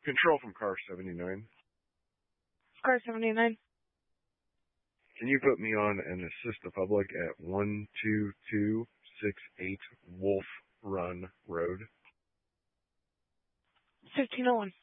Control from car 79. Car 79. Can you put me on and assist the public at 12268 Wolf Run Road? 1501.